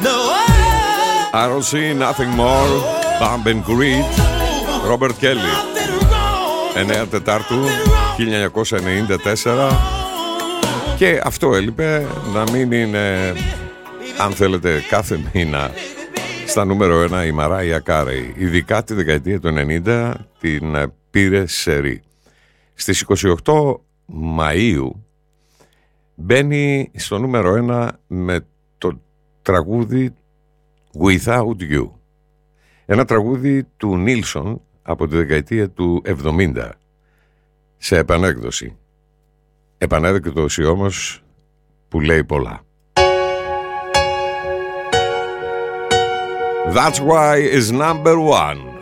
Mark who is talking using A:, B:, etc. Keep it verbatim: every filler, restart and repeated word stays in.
A: I don't see nothing more. Bump and Greed. Robert Kelly. εννέα Τετάρτου χίλια εννιακόσια ενενήντα τέσσερα. Και αυτό έλειπε να μην είναι, αν θέλετε, κάθε μήνα στα νούμερο ένα η Μαράια Κάρεϊ. Ειδικά τη δεκαετία του ενενήντα την πήρε σερί. Στις είκοσι οκτώ Μαΐου μπαίνει στο νούμερο ένα με το τραγούδι Without You. Ένα τραγούδι του Νίλσον από τη δεκαετία του εβδομήντα σε επανέκδοση. Επανέκδοση όμως που λέει πολλά. That's why is number one.